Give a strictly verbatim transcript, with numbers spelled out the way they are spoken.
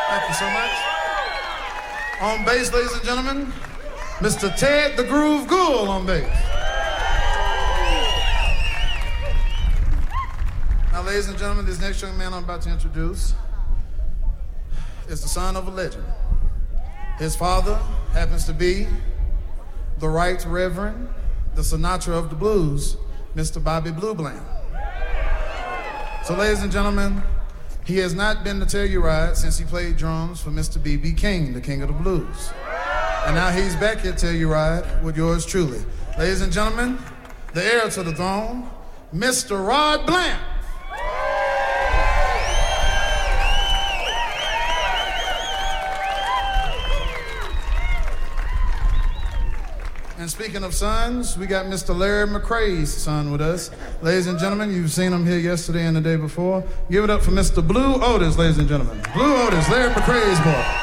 Thank you so much. On bass, ladies and gentlemen, Mister Ted the Groove Gould on bass. Now, ladies and gentlemen, this next young man I'm about to introduce is the son of a legend. His father happens to be the Right Reverend, the Sinatra of the blues, Mister Bobby Blue Bland. So, ladies and gentlemen, he has not been to Telluride since he played drums for Mister B B King, the king of the blues. And now he's back at Telluride with yours truly. Ladies and gentlemen, the heir to the throne, Mister Rod Bland. And speaking of sons, we got Mister Larry McCray's son with us. Ladies and gentlemen, you've seen him here yesterday and the day before. Give it up for Mister Blue Otis, ladies and gentlemen. Blue Otis, Larry McCray's boy.